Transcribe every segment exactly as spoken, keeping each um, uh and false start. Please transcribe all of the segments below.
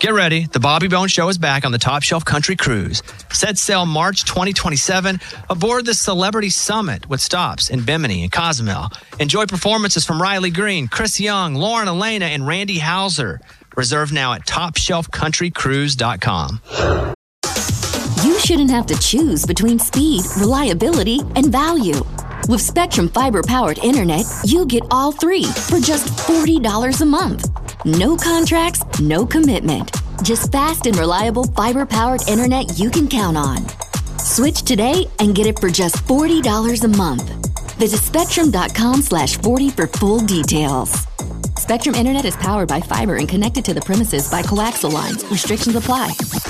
Get ready. The Bobby Bones Show is back on the Top Shelf Country Cruise. Set sail March twenty twenty-seven aboard the Celebrity Summit with stops in Bimini and Cozumel. Enjoy performances from Riley Green, Chris Young, Lauren Elena, and Randy Hauser. Reserve now at top shelf country cruise dot com. You shouldn't have to choose between speed, reliability, and value. With Spectrum Fiber-powered internet, you get all three for just forty dollars a month. No contracts, no commitment. Just fast and reliable fiber-powered internet you can count on. Switch today and get it for just forty dollars a month. Visit spectrum.com slash 40 for full details. Spectrum Internet is powered by fiber and connected to the premises by coaxial lines. Restrictions apply.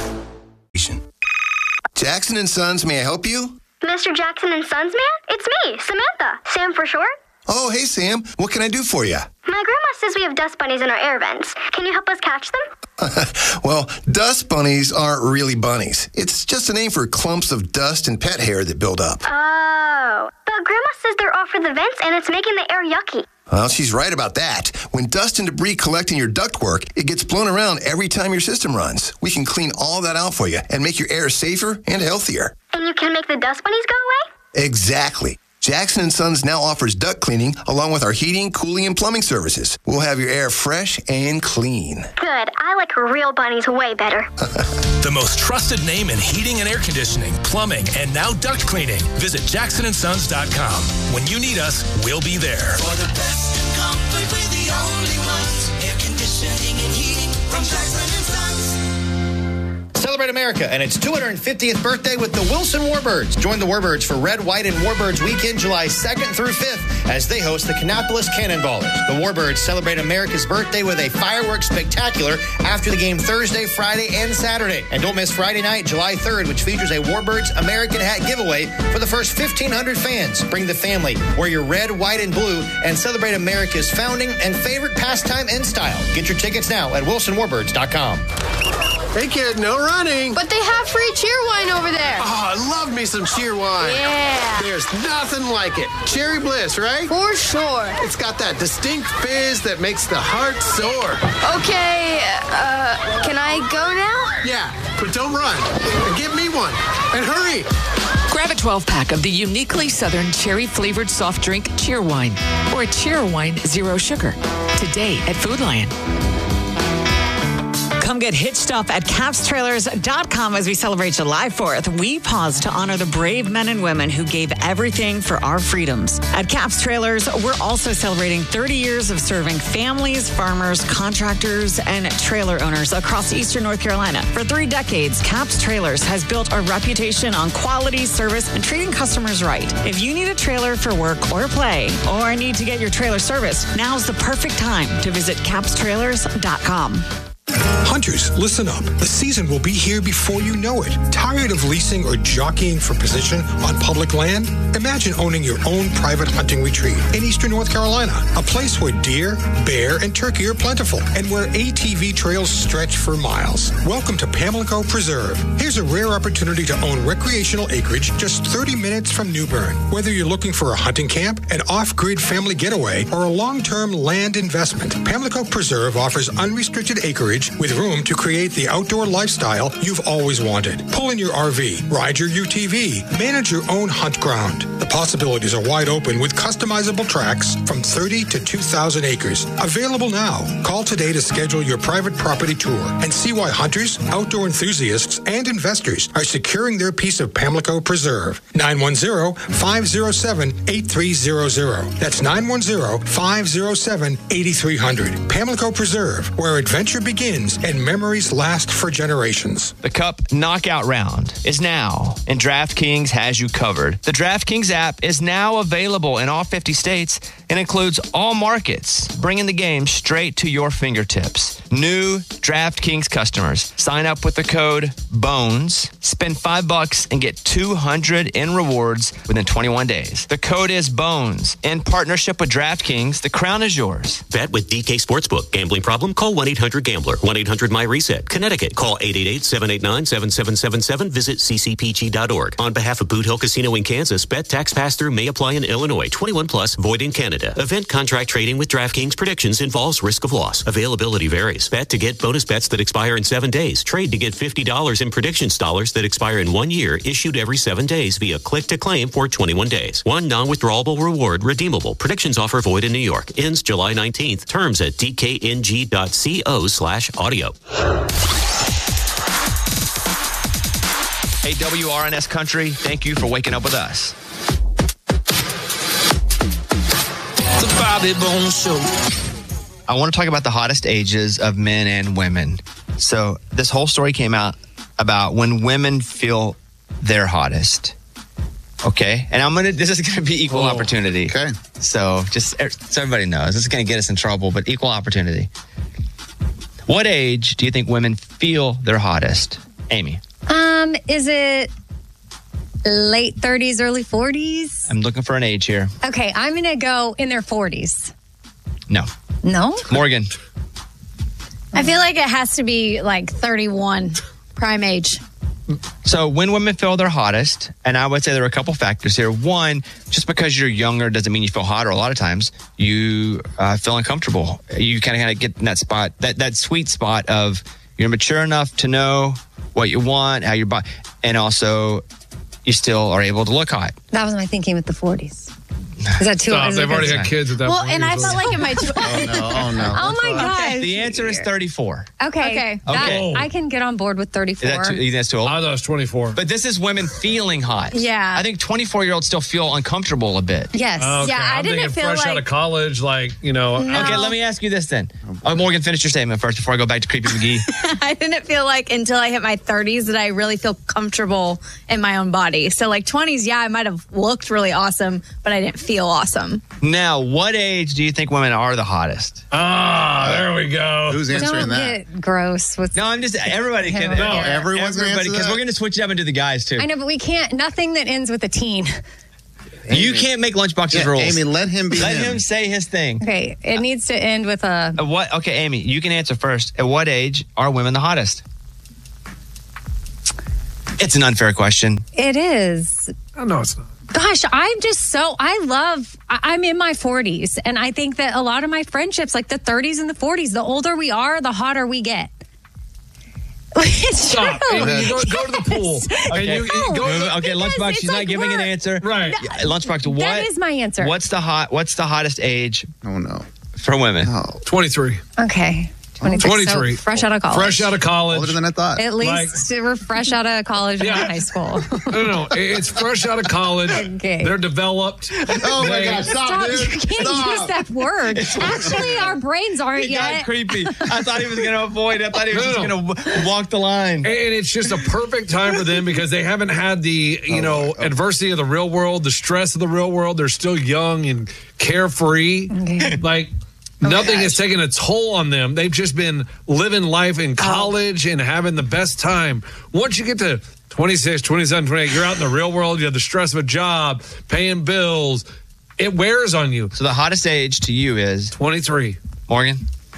Jackson and Sons, may I help you? Mister Jackson and Sons, man? It's me, Samantha. Sam for short. Oh, hey, Sam. What can I do for you? My grandma says we have dust bunnies in our air vents. Can you help us catch them? Well, dust bunnies aren't really bunnies. It's just a name for clumps of dust and pet hair that build up. Oh. But grandma says they're off for the vents and it's making the air yucky. Well, she's right about that. When dust and debris collect in your ductwork, it gets blown around every time your system runs. We can clean all that out for you and make your air safer and healthier. And you can make the dust bunnies go away? Exactly. Jackson and Sons now offers duct cleaning along with our heating, cooling, and plumbing services. We'll have your air fresh and clean. Good. I like real bunnies way better. The most trusted name in heating and air conditioning, plumbing, and now duct cleaning. Visit jackson and sons dot com. When you need us, we'll be there. For the best in comfort, we're the only ones. Air conditioning and heating from Jackson and Sons. Celebrate America and its two hundred fiftieth birthday with the Wilson Warbirds. Join the Warbirds for Red, White, and Warbirds Weekend, July second through fifth, as they host the Kannapolis Cannonballers. The Warbirds celebrate America's birthday with a fireworks spectacular after the game Thursday, Friday, and Saturday. And don't miss Friday night, July third, which features a Warbirds American hat giveaway for the first fifteen hundred fans. Bring the family, wear your red, white, and blue, and celebrate America's founding and favorite pastime and style. Get your tickets now at wilson warbirds dot com. Hey, kid, no running. But they have free cheer wine over there. Oh, I love me some cheer wine. Yeah. There's nothing like it. Cherry Bliss, right? For sure. It's got that distinct fizz that makes the heart soar. Okay, uh, can I go now? Yeah, but don't run. And give me one. And hurry. Grab a twelve-pack of the uniquely Southern cherry-flavored soft drink Cheer Wine or a Cheer Wine Zero Sugar today at Food Lion. Come get hitched up at caps trailers dot com as we celebrate July fourth. We pause to honor the brave men and women who gave everything for our freedoms. At Caps Trailers, we're also celebrating thirty years of serving families, farmers, contractors, and trailer owners across Eastern North Carolina. For three decades, Caps Trailers has built a reputation on quality, service, and treating customers right. If you need a trailer for work or play, or need to get your trailer serviced, now's the perfect time to visit caps trailers dot com. Hunters, listen up. The season will be here before you know it. Tired of leasing or jockeying for position on public land? Imagine owning your own private hunting retreat in Eastern North Carolina, a place where deer, bear, and turkey are plentiful, and where A T V trails stretch for miles. Welcome to Pamlico Preserve. Here's a rare opportunity to own recreational acreage just thirty minutes from New Bern. Whether you're looking for a hunting camp, an off-grid family getaway, or a long-term land investment, Pamlico Preserve offers unrestricted acreage with room to create the outdoor lifestyle you've always wanted. Pull in your R V, ride your U T V, manage your own hunt ground. The possibilities are wide open with customizable tracks from thirty to two thousand acres. Available now. Call today to schedule your private property tour and see why hunters, outdoor enthusiasts, and investors are securing their piece of Pamlico Preserve. nine one zero, five zero seven, eight three zero zero. That's nine one zero, five zero seven, eight three zero zero. Pamlico Preserve, where adventure begins and memories last for generations. The Cup Knockout Round is now, and DraftKings has you covered. The DraftKings app is now available in all fifty states and includes all markets, bringing the game straight to your fingertips. New DraftKings customers sign up with the code BONES, spend five bucks and get two hundred in rewards within twenty-one days. The code is BONES. In partnership with DraftKings, the crown is yours. Bet with D K Sportsbook. Gambling problem? Call one eight hundred gambler. one eight hundred my reset. Connecticut. Call eight eight eight, seven eight nine, seven seven seven seven. Visit c c p g dot org. On behalf of Boot Hill Casino in Kansas, bet tax pass-through may apply in Illinois. twenty-one plus, void in Canada. Canada. Event contract trading with DraftKings predictions involves risk of loss. Availability varies. Bet to get bonus bets that expire in seven days. Trade to get fifty dollars in predictions dollars that expire in one year, issued every seven days via click to claim for twenty-one days. One non-withdrawable reward redeemable. Predictions offer void in New York. Ends July nineteenth. Terms at dkng.co slash audio. Hey, W R N S Country, thank you for waking up with us. The Bobby Bones Show. I want to talk about the hottest ages of men and women. So this whole story came out about when women feel their hottest. Okay, and I'm gonna. This is gonna be equal oh, opportunity. Okay. So just so everybody knows, this is gonna get us in trouble, but equal opportunity. What age do you think women feel their hottest, Amy? Um, is it late thirties, early forties? I'm looking for an age here. Okay, I'm gonna go in their forties. No. No? Morgan. I feel like it has to be like thirty-one, prime age. So when women feel their hottest, and I would say there are a couple factors here. One, just because you're younger doesn't mean you feel hotter. A lot of times you uh, feel uncomfortable. You kind of kind of get in that spot, that, that sweet spot of you're mature enough to know what you want, how your body, and also you still are able to look hot. That was my thinking with the forties. Is that too? Stop, is they've it already good? had kids at that well, point. and I felt like in my tw- oh no, oh no. Oh my gosh. The answer is thirty-four. Okay. Okay. That, Okay. I can get on board with thirty-four. Is that too, you think that's too old? I thought it was twenty-four. But this is women feeling hot. Yeah. I think twenty-four-year-olds still feel uncomfortable a bit. Yes. Okay, Yeah, I I'm didn't thinking feel fresh like- out of college, like, you know. No. Okay, let me ask you this then. Oh, Morgan, finish your statement first before I go back to Creepy McGee. I didn't feel like until I hit my thirties that I really feel comfortable in my own body. So like twenties, yeah, I might have looked really awesome, but I didn't feel awesome. Now, what age do you think women are the hottest? Ah, there we go. Who's answering Don't that? get gross with. No, I'm just, everybody can. No, everyone's gonna answer Because that? we're going to switch it up and do the guys too. I know, but we can't. Nothing that ends with a teen. You can't make Lunchbox's Yeah, rules. Amy, let him be Let him. him say his thing. Okay, it needs to end with a. At what? Okay, Amy, you can answer first. At what age are women the hottest? It's an unfair question. It is. Oh, no, it's not. Gosh, I'm just so, I love, I- I'm in my forties. And I think that a lot of my friendships, like the thirties and the forties, the older we are, the hotter we get. It's Stop. true. Amy, you go, go to the pool. Okay, And you, you go to the, okay, Because Lunchbox, it's she's not like giving an we're- answer. Right. Yeah, Lunchbox, what? That is my answer. What's the hot? What's the hottest age Oh no. for women? Oh, twenty-three. Okay. twenty-three. twenty-three. So fresh out of college. Fresh out of college. older than I thought. At least we're fresh out of college and Yeah. high school. No, no, no. It's fresh out of college. Okay. They're developed. Oh my They- God! Stop, Stop, dude! you can't Stop. use that word. Actually, our brains aren't It got yet. creepy. I thought he was going to avoid it. I thought he was No, just no. going to walk the line. And it's just a perfect time for them because they haven't had the, you know, adversity of the real world, the stress of the real world. They're still young and carefree. Okay. Like, nothing has taken a toll on them. They've just been living life in college and having the best time. Once you get to twenty-six, twenty-seven, twenty-eight, you're out in the real world. You have the stress of a job, paying bills. It wears on you. So the hottest age to you is twenty-three. Morgan?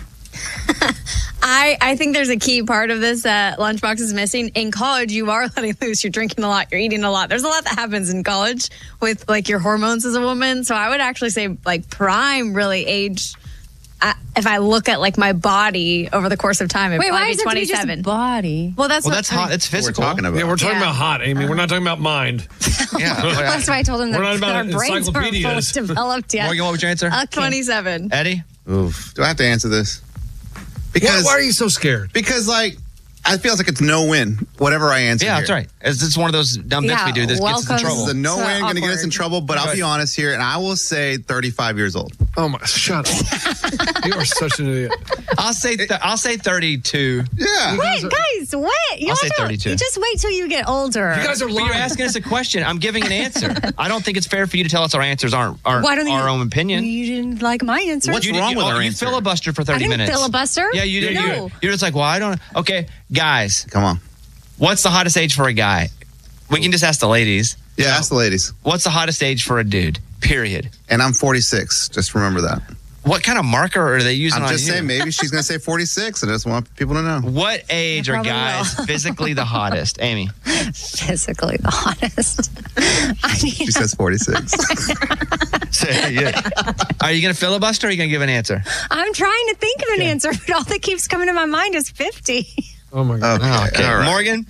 I, I think there's a key part of this that Lunchbox is missing. In college, you are letting loose. You're drinking a lot. You're eating a lot. There's a lot that happens in college with like your hormones as a woman. So I would actually say like prime really age. I, if I look at like my body over the course of time, it'd Wait, why probably does be it have to be just twenty-seven. body? Well, that's Well, what that's I'm- hot. It's physical. We're talking about. Yeah, we're talking Yeah. about hot, Amy. We're not talking about mind. Yeah. That's why I told him that We're not about our brains aren't fully encyclopedias. developed yet. Morgan, what was your answer? Uh, twenty-seven. Eddie? Oof. Do I have to answer this? Why, Because why are you so scared? because like I feel like it's no win. Whatever I answer. Yeah, here. that's right. It's, it's one of those dumb bits Yeah, we do. This gets us in welcome. trouble. This is a no So win, going to get us in awkward. trouble. But I'll Right. be honest here, and I will say thirty-five years old. Oh my! Shut up! You are such an idiot. I'll say th- I'll say thirty-two. Yeah. Wait, guys, what? You I'll say don't- thirty-two. You just wait till you get older. You guys are But lying. you're asking us a question. I'm giving an answer. I don't think it's fair for you to tell us our answers aren't, aren't Why don't our you, own opinion. You didn't like my answer. What's You, wrong you, with oh, our you answer? filibuster for thirty I didn't minutes. filibuster. Yeah, you did. No. You, you're just like, well, I don't. Okay, guys, Come on. what's the hottest age for a guy? We can just ask the ladies. Yeah, ask the ladies. What's the hottest age for a dude? Period. And I'm forty-six. Just remember that. What kind of marker are they using I'm on just you? saying, maybe she's going to say forty-six, and I just want people to know. What age are probably guys will. physically the hottest? Amy. Physically the hottest. I mean, She says forty-six. So, yeah. Are you going to filibuster or are you going to give an answer? I'm trying to think of an answer, but all that keeps coming to my mind is fifty. Oh, my God. Oh, okay. all right. Morgan?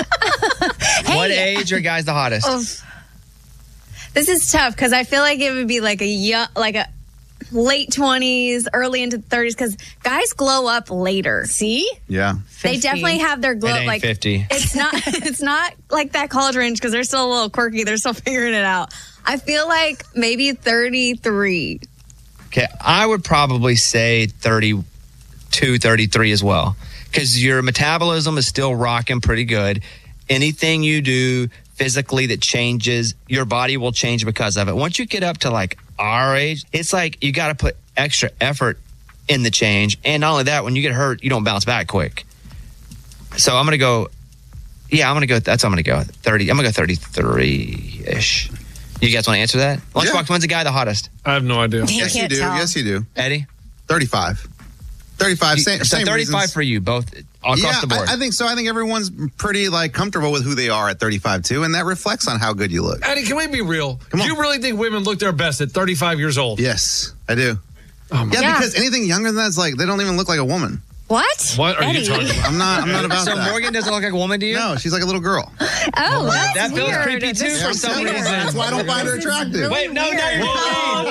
What age are guys the hottest? Oh, this is tough because I feel like it would be like a young, like a late twenties, early into thirties because guys glow up later. See? Yeah. They definitely have their glow It up. ain't Like fifty. it's not. It's not like that college range because they're still a little quirky. They're still figuring it out. I feel like maybe thirty-three. Okay, I would probably say thirty-two, thirty-three as well. Because your metabolism is still rocking pretty good. Anything you do physically that changes, your body will change because of it. Once you get up to like our age, it's like you got to put extra effort in the change. And not only that, when you get hurt, you don't bounce back quick. So I'm going to go, yeah, I'm going to go, that's what I'm going to go. thirty, I'm going to go thirty-three-ish. You guys want to answer that? Lunchbox, Yeah. when's the guy the hottest? I have no idea. You Yes, you can't do. tell. Yes, you do. Eddie? thirty-five. thirty-five. Same, so same thirty-five reasons. for you, both across yeah, the board. I, I think so. I think everyone's pretty like comfortable with who they are at thirty-five too, and that reflects on how good you look. Eddie, can we be real? Come on. You really think women look their best at thirty-five years old? Yes, I do. Oh, my Yeah, Yeah. because anything younger than that is like they don't even look like a woman. What? What are Eddie? you talking about? I'm not. I'm not about so that. Morgan doesn't look like a woman to you? No, she's like a little girl. Oh, that's That feels weird. creepy, too, This for is some weird. reason. That's why I don't find her This is attractive. really Wait, no, no, weird. you're Oh,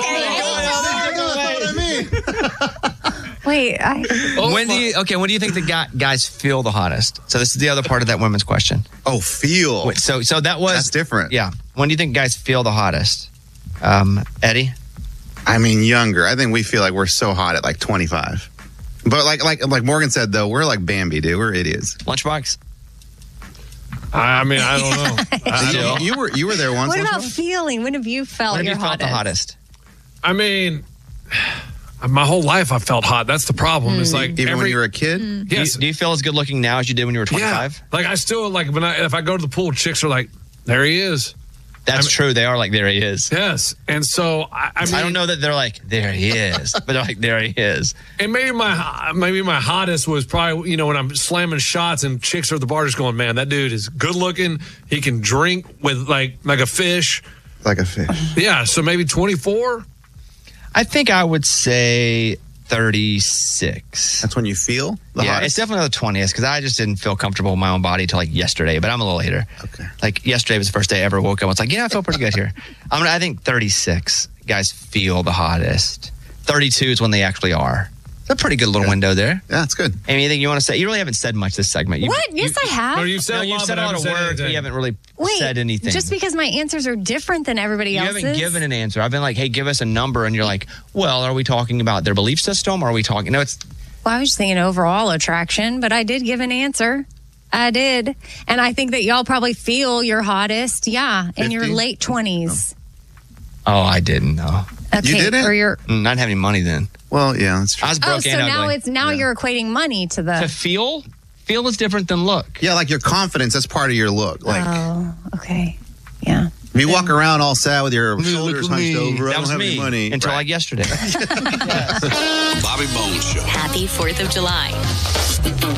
That's what I mean. Wait, I, when do you okay? When do you think the guy, guys feel the hottest? So this is the other part of that women's question. Oh, feel. Wait, so so that was That's different. Yeah. When do you think guys feel the hottest? Um, Eddie. I mean, younger. I think we feel like we're so hot at like twenty-five. But like like like Morgan said though, we're like Bambi, dude. We're idiots. Lunchbox. I mean, I don't know. I, You, don't, you were you were there once. what about Lunchbox? feeling? When have you felt When have your you felt the hottest? I mean, my whole life I felt hot. That's the problem. It's like Even every, when you were a kid? Do you, Yes. do you feel as good looking now as you did when you were twenty-five? Yeah. Like I still like when I if I go to the pool, chicks are like, there he is. That's I mean- true. They are like, there he is. Yes. And so I, I mean, I don't know that they're like, there he is, but they're like, there he is. And maybe my maybe my hottest was probably, you know, when I'm slamming shots and chicks are at the bar just going, man, that dude is good looking. He can drink with like like a fish. Like a fish. Yeah. So maybe twenty-four. I think I would say thirty-six. That's when you feel the yeah, hottest? it's definitely the twentieth because I just didn't feel comfortable in my own body till like yesterday, but I'm a little later. Okay. Like yesterday was the first day I ever woke up. I was like, yeah, I feel pretty good here. I'm gonna, I think thirty-six guys feel the hottest. thirty-two is when they actually are. It's a pretty good little window there. Yeah, that's good. Amy, anything you want to say? You really haven't said much this segment. You, What? Yes, I have. No, you said No, a you've lot, said but a I lot of haven't said words, but anything. you haven't really Wait, said anything. just because my answers are different than everybody you else's. haven't given an answer. I've been like, hey, give us a number. And you're like, well, are we talking about their belief system? Or are we talking? No, it's Well, I was just thinking overall attraction, but I did give an answer. I did. And I think that y'all probably feel your hottest, yeah, in your fifty? late twenties. oh, I didn't know. Okay, You didn't? Or your, Mm, I didn't have any money then. Well, yeah, that's true. I was oh, broke so and now ugly. it's now Yeah. you're equating money to To the. feel? Feel is different than look. Yeah, like your confidence, that's part of your look. Like Oh, okay. Yeah. if you walk around all sad with your shoulders at hunched me. over, I That don't was have me any money. until Right. like yesterday. Bobby Bones Show. Happy fourth of July.